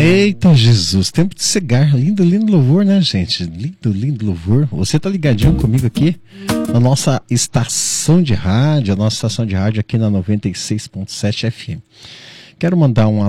Eita Jesus, tempo de cegar. Lindo, lindo louvor, né, gente? Lindo, lindo louvor. Você tá ligadinho comigo aqui na nossa estação de rádio, aqui na 96.7 FM. Quero mandar um